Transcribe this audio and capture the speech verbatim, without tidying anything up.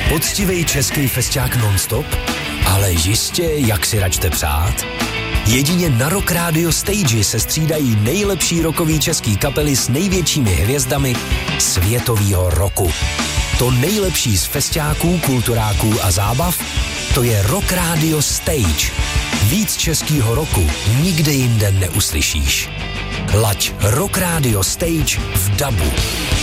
Poctivý český festiák non-stop? Ale jistě, jak si račte přát? Jedině na Rock Radio Stage se střídají nejlepší rockový český kapely s největšími hvězdami světovýho roku. To nejlepší z festiáků, kulturáků a zábav, to je Rock Radio Stage. Víc českýho roku nikde jinde neuslyšíš. Laď Rock Radio Stage v dabu.